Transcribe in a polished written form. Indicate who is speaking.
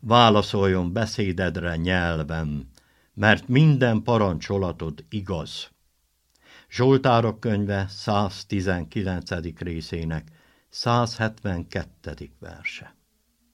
Speaker 1: válaszoljon beszédedre nyelvem, mert minden parancsolatod igaz. Zsoltárok könyve 119. részének 172. verse.